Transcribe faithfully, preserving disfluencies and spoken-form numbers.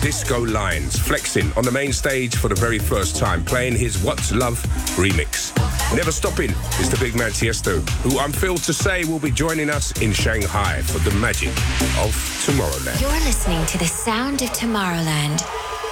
Disco Lines, flexing on the main stage for the very first time, playing his What's Love remix. Never Stopping is the big man Tiesto, who I'm thrilled to say will be joining us in Shanghai for the magic of Tomorrowland. You're listening to the sound of Tomorrowland